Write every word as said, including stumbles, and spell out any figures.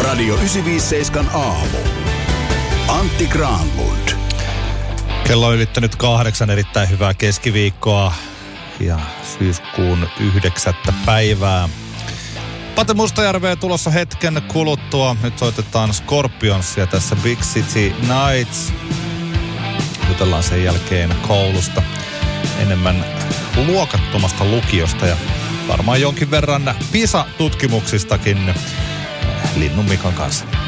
Radio yhdeksänsataaviisikymmentäseitsemän aamu. Antti Granlund. Kello on ylittänyt kahdeksan, erittäin hyvää keskiviikkoa ja syyskuun yhdeksättä päivää. Pate Mustajärveä tulossa hetken kuluttua. Nyt soitetaan Scorpionsia tässä Big City Nights. Jutellaan sen jälkeen koulusta, enemmän luokattomasta lukiosta ja varmaan jonkin verran PISA-tutkimuksistakin Linnun Mikan kanssa.